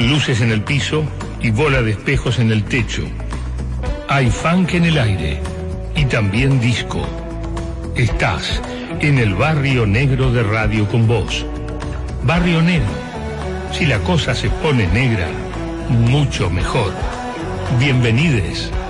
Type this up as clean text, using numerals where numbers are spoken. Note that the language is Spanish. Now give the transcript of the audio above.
luces en el piso y bola de espejos en el techo. Hay funk en el aire y también disco. Estás en el Barrio Negro de Radio con Voz. Barrio Negro. Si la cosa se pone negra, mucho mejor. Bienvenides.